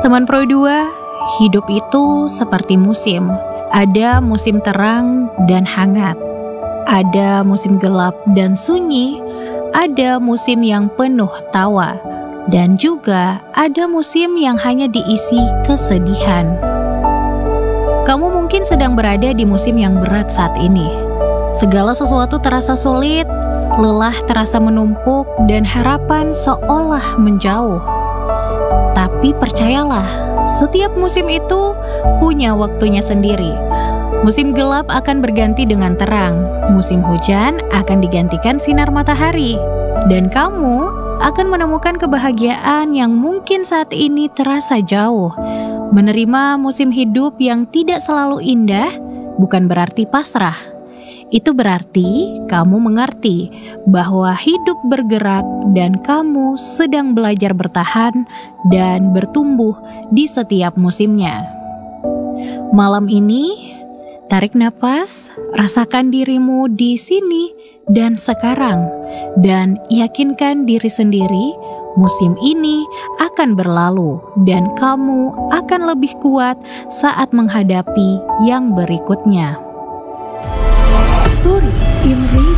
Teman Pro 2, hidup itu seperti musim. Ada musim terang dan hangat. Ada musim gelap dan sunyi. Ada musim yang penuh tawa. Dan juga ada musim yang hanya diisi kesedihan. Kamu mungkin sedang berada di musim yang berat saat ini. Segala sesuatu terasa sulit, lelah terasa menumpuk, dan harapan seolah menjauh. Tapi percayalah, setiap musim itu punya waktunya sendiri. Musim gelap akan berganti dengan terang, musim hujan akan digantikan sinar matahari, dan kamu akan menemukan kebahagiaan yang mungkin saat ini terasa jauh. Menerima musim hidup yang tidak selalu indah bukan berarti pasrah. Itu berarti kamu mengerti bahwa hidup bergerak dan kamu sedang belajar bertahan dan bertumbuh di setiap musimnya. Malam ini, tarik napas, rasakan dirimu di sini dan sekarang, dan yakinkan diri sendiri musim ini akan berlalu dan kamu akan lebih kuat saat menghadapi yang berikutnya. Story in Radio.